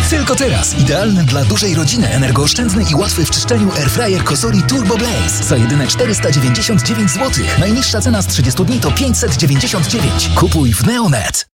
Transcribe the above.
Tylko teraz. Idealny dla dużej rodziny, energooszczędny i łatwy w czyszczeniu airfryer Cosori Turbo Blaze. Za jedyne 499 zł. Najniższa cena z 30 dni to 599. Kupuj w Neonet.